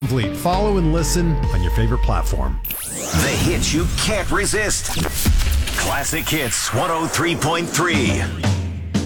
Fleet. Follow and listen on your favorite platform. The hits you can't resist. Classic Hits 103.3.